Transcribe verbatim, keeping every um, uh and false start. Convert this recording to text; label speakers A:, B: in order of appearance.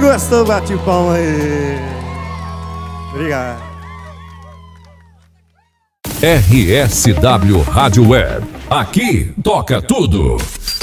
A: gostou, bate o palma aí. Obrigado.
B: R S W Rádio Web. Aqui toca tudo.